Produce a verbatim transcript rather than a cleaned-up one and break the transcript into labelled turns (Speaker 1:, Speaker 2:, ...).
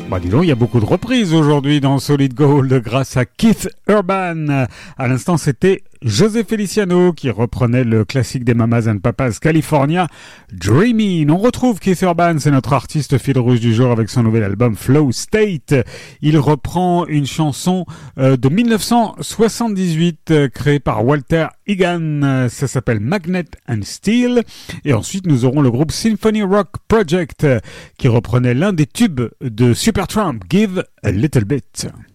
Speaker 1: Bah dis donc, il y a beaucoup de reprises aujourd'hui dans Solid Gold grâce à Keith Urban. À l'instant, c'était José Feliciano qui reprenait le classique des Mamas and Papas California, Dreamin'. On retrouve Keith Urban, c'est notre artiste fil rouge du jour avec son nouvel album Flow State. Il reprend une chanson euh, de dix-neuf cent soixante-dix-huit euh, créée par Walter Egan. Ça s'appelle Magnet and Steel. Et ensuite, nous aurons le groupe Symphony Rock Project euh, qui reprenait l'un des tubes de Supertramp, Give a Little Bit.